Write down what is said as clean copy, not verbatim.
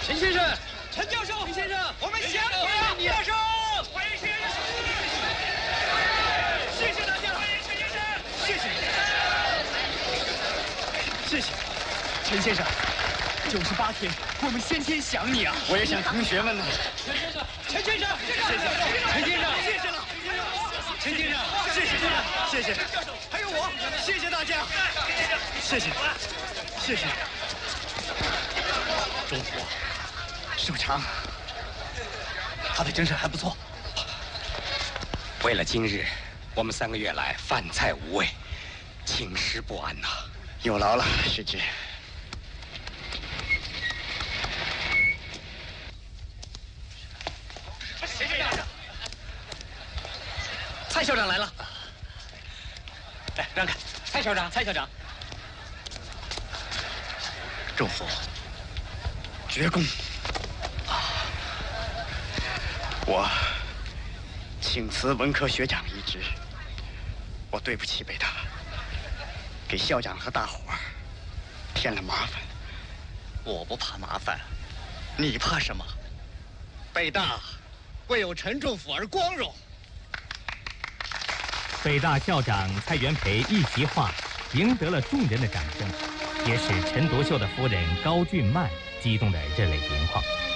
陈先生， 陈教授， 陈先生， 我们想你了。教授，欢迎陈先生。谢谢大家，欢迎陈先生。谢谢， 谢谢，陈先生。98天，我们天天想你啊！ 我也想同学们呢。 陈先生，陈先生， 谢谢，陈先生， 谢谢了， 陈先生，谢谢，谢谢， 还有我， 谢谢大家，谢谢，谢谢。 中虎， 署长，他的精神还不错。 为了今日，我们3个月来饭菜无味，寝食不安呐。有劳了，师侄。 蔡校长来了，来让开。蔡校长，蔡校长， 中虎，绝功！我请辞文科学长一职，我对不起北大，给校长和大伙儿添了麻烦。 我不怕麻烦， 你怕什么？北大为有陈仲甫而光荣。 北大校长蔡元培一席话，赢得了众人的掌声，也使陈独秀的夫人高俊曼激动得热泪盈眶。